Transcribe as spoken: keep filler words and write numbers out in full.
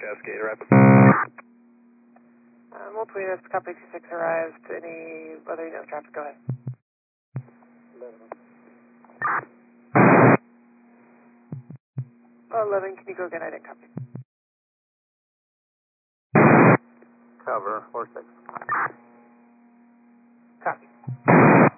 Cascade Rapids. Um, we'll tweet us, copy two six arrived. Any other you know traffic, go ahead. Oh, eleven, can you go again? I didn't copy. Cover, four six.